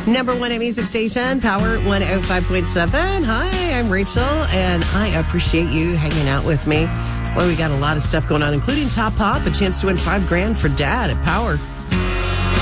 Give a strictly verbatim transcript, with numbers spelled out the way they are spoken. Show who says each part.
Speaker 1: Number one at music station, Power one oh five point seven. Hi, I'm Rachel, and I appreciate you hanging out with me. Well, we got a lot of stuff going on, including Top Pop, a chance to win five grand for Dad at Power.